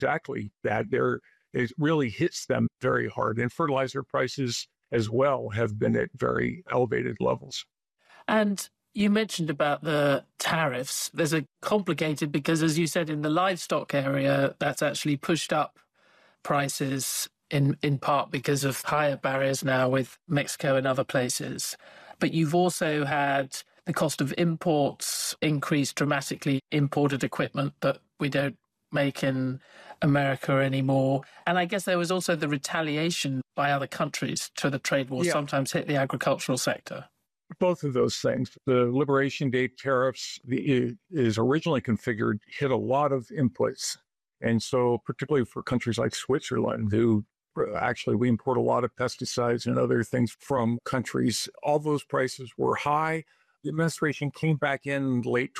exactly that. It really hits them very hard. And fertilizer prices as well have been at very elevated levels. And you mentioned about the tariffs. There's a complicated, because as you said, in the livestock area, that's actually pushed up prices in part because of higher barriers now with Mexico and other places. But you've also had the cost of imports increase dramatically, imported equipment that we don't make in America anymore. And I guess there was also the retaliation by other countries to the trade war, sometimes hit the agricultural sector. Both of those things. The Liberation Day tariffs is originally configured, hit a lot of inputs. And so particularly for countries like Switzerland, who actually we import a lot of pesticides and other things from countries, all those prices were high. The administration came back in late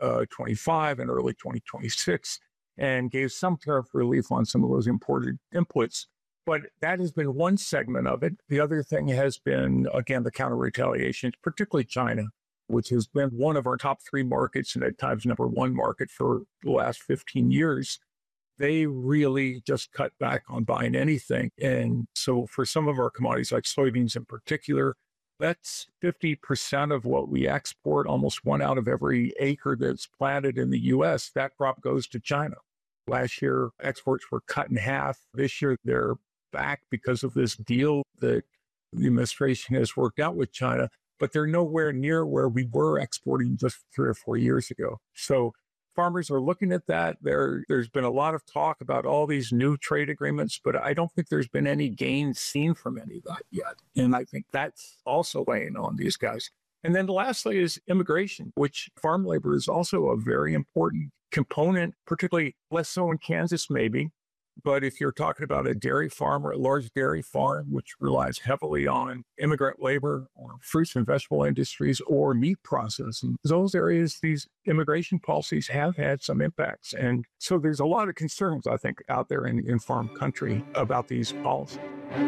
2025 and early 2026 and gave some tariff relief on some of those imported inputs. But that has been one segment of it. The other thing has been, again, the counter-retaliation, particularly China, which has been one of our top 3 markets and at times number 1 market for the last 15 years. They really just cut back on buying anything. And so for some of our commodities, like soybeans in particular, that's 50% of what we export, almost 1 out of every acre that's planted in the U.S. That crop goes to China. Last year, exports were cut in half. This year, they're back because of this deal that the administration has worked out with China, but they're nowhere near where we were exporting just 3 or 4 years ago. So farmers are looking at that. There's been a lot of talk about all these new trade agreements, but I don't think there's been any gain seen from any of that yet. And I think that's also weighing on these guys. And then lastly is immigration, which farm labor is also a very important component, particularly less so in Kansas maybe. But if you're talking about a dairy farm or a large dairy farm, which relies heavily on immigrant labor or fruits and vegetable industries or meat processing, those areas, these immigration policies have had some impacts. And so there's a lot of concerns, I think, out there in farm country about these policies.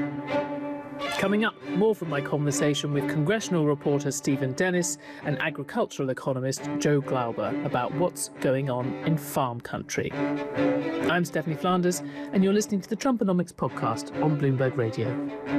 Coming up, more from my conversation with congressional reporter Stephen Dennis and agricultural economist Joe Glauber about what's going on in farm country. I'm Stephanie Flanders, and you're listening to the Trumponomics podcast on Bloomberg Radio.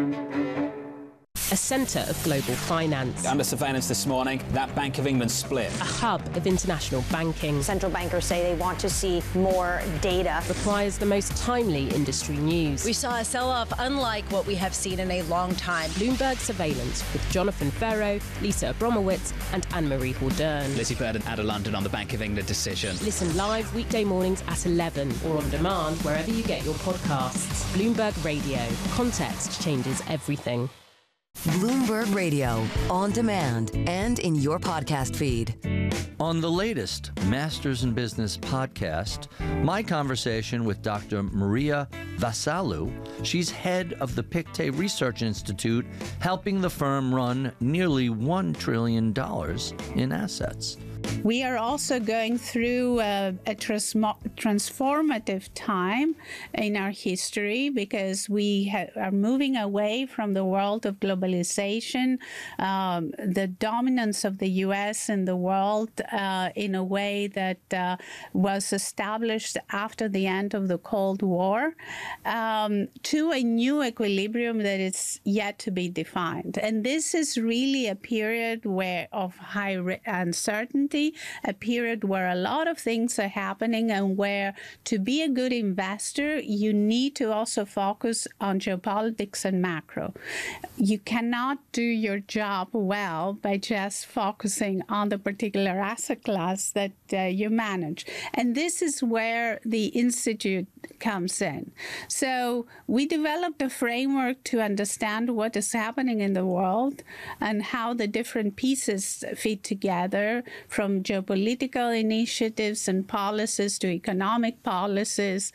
A centre of global finance. Under surveillance this morning, that Bank of England split. A hub of international banking. Central bankers say they want to see more data. Requires the most timely industry news. We saw a sell-off unlike what we have seen in a long time. Bloomberg Surveillance with Jonathan Ferro, Lisa Abramowitz and Anne-Marie Hordern. Lizzie Bird and Ada London on the Bank of England decision. Listen live weekday mornings at 11 or on demand wherever you get your podcasts. Bloomberg Radio. Context changes everything. Bloomberg Radio, on demand and in your podcast feed. On the latest Masters in Business podcast, my conversation with Dr. Maria Vasalou. She's head of the Pictet Research Institute, helping the firm run nearly $1 trillion in assets. We are also going through a transformative time in our history because we are moving away from the world of globalization, the dominance of the U.S. in the world in a way that was established after the end of the Cold War, to a new equilibrium that is yet to be defined. And this is really a period of high uncertainty, a period where a lot of things are happening and where to be a good investor, you need to also focus on geopolitics and macro. You cannot do your job well by just focusing on the particular asset class that you manage. And this is where the Institute comes in. So we developed a framework to understand what is happening in the world and how the different pieces fit together, from geopolitical initiatives and policies to economic policies,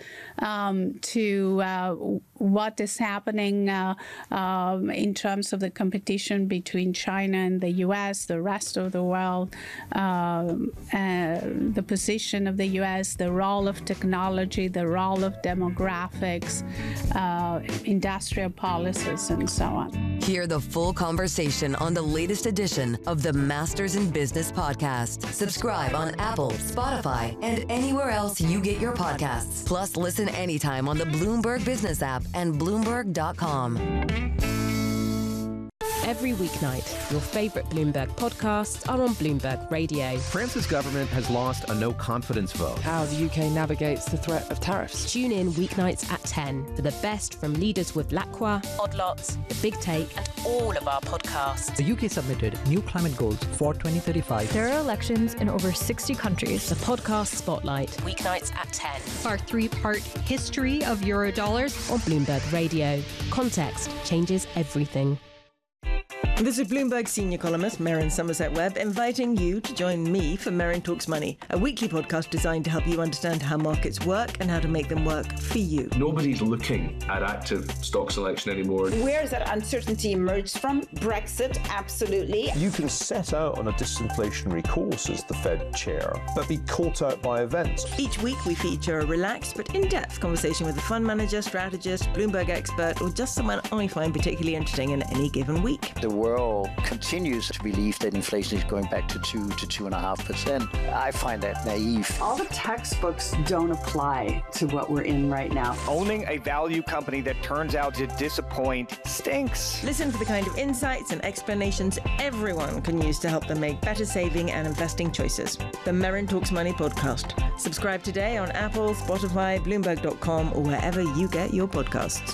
to what is happening in terms of the competition between China and the U.S., the rest of the world, the position of the U.S., the role of technology, the role of demographics, industrial policies, and so on. Hear the full conversation on the latest edition of the Masters in Business podcast. Subscribe on Apple, Spotify, and anywhere else you get your podcasts. Plus, listen anytime on the Bloomberg Business app and Bloomberg.com. Every weeknight, your favorite Bloomberg podcasts are on Bloomberg Radio. France's government has lost a no-confidence vote. How the UK navigates the threat of tariffs. Tune in weeknights at 10 for the best from leaders with Lacroix, Odd Lots, The Big Take, and all of our podcasts. The UK submitted new climate goals for 2035. There are elections in over 60 countries. The Podcast Spotlight, weeknights at 10. Our three-part history of Eurodollars on Bloomberg Radio. Context changes everything. This is Bloomberg senior columnist Merrin Somerset Webb inviting you to join me for Merrin Talks Money, a weekly podcast designed to help you understand how markets work and how to make them work for you. Nobody's looking at active stock selection anymore. Where is that uncertainty emerged from? Brexit, absolutely. You can set out on a disinflationary course as the Fed chair, but be caught out by events. Each week we feature a relaxed but in-depth conversation with a fund manager, strategist, Bloomberg expert, or just someone I find particularly interesting in any given week. The world continues to believe that inflation is going back to 2 to 2.5%. I find that naive. All the textbooks don't apply to what we're in right now. Owning a value company that turns out to disappoint stinks. Listen for the kind of insights and explanations everyone can use to help them make better saving and investing choices. The Merrin Talks Money podcast. Subscribe today on Apple, Spotify, Bloomberg.com, or wherever you get your podcasts.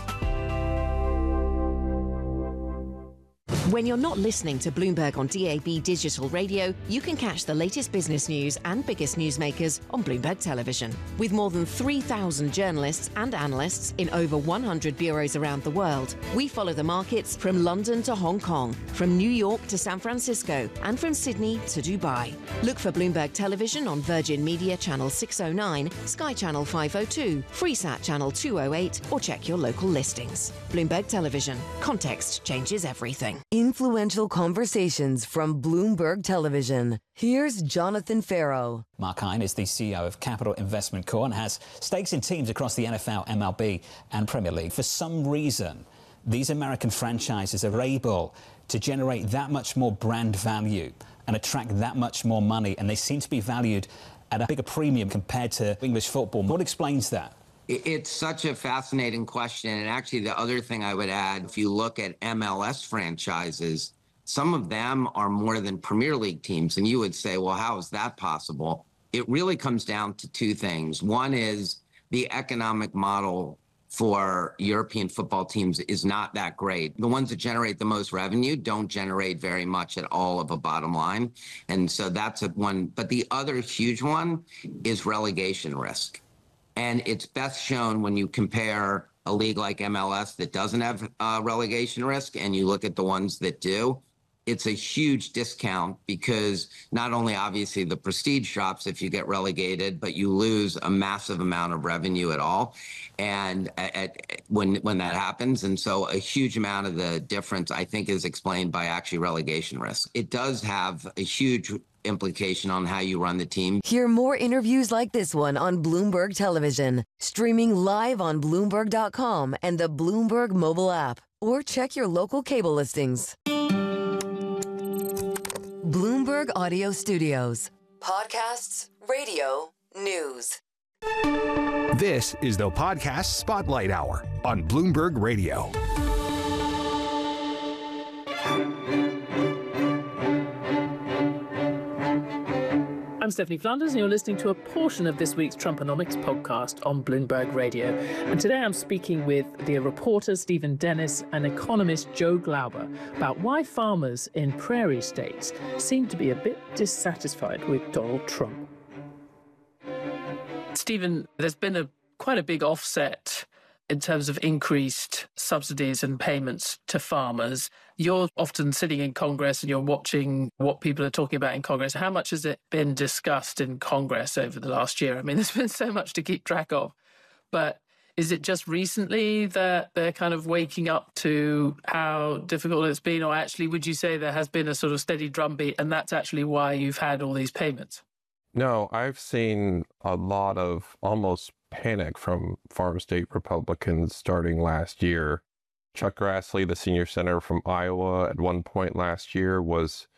When you're not listening to Bloomberg on DAB digital radio, you can catch the latest business news and biggest newsmakers on Bloomberg Television. With more than 3,000 journalists and analysts in over 100 bureaus around the world, we follow the markets from London to Hong Kong, from New York to San Francisco, and from Sydney to Dubai. Look for Bloomberg Television on Virgin Media Channel 609, Sky Channel 502, Freesat Channel 208, or check your local listings. Bloomberg Television. Context changes everything. Influential conversations from Bloomberg Television. Here's Jonathan Farrow. Mark Hine is the CEO of Capital Investment Corp and has stakes in teams across the NFL, MLB, and Premier League. For some reason, these American franchises are able to generate that much more brand value and attract that much more money, and they seem to be valued at a bigger premium compared to English football. What explains that? It's such a fascinating question. And actually, the other thing I would add, if you look at MLS franchises, some of them are more than Premier League teams. And you would say, well, how is that possible? It really comes down to two things. One is the economic model for European football teams is not that great. The ones that generate the most revenue don't generate very much at all of a bottom line. And so that's one. But the other huge one is relegation risk. And it's best shown when you compare a league like MLS that doesn't have relegation risk and you look at the ones that do. It's a huge discount because not only obviously the prestige drops if you get relegated, but you lose a massive amount of revenue at all. And when that happens. And so a huge amount of the difference, I think, is explained by actually relegation risk. It does have a huge implication on how you run the team. Hear more interviews like this one on Bloomberg Television, streaming live on Bloomberg.com and the Bloomberg mobile app, or check your local cable listings. Bloomberg Audio Studios. Podcasts, radio, news. This is the Podcast Spotlight Hour on Bloomberg Radio. I'm Stephanie Flanders, and you're listening to a portion of this week's Trumponomics podcast on Bloomberg Radio. And today I'm speaking with the reporter Stephen Dennis and economist Joe Glauber about why farmers in prairie states seem to be a bit dissatisfied with Donald Trump. Stephen, there's been quite a big offset in terms of increased subsidies and payments to farmers. You're often sitting in Congress and you're watching what people are talking about in Congress. How much has it been discussed in Congress over the last year? I mean, there's been so much to keep track of. But is it just recently that they're kind of waking up to how difficult it's been? Or actually, would you say there has been a sort of steady drumbeat and that's actually why you've had all these payments? No, I've seen a lot of almost panic from farm state Republicans starting last year. Chuck Grassley, the senior senator from Iowa, at one point last year was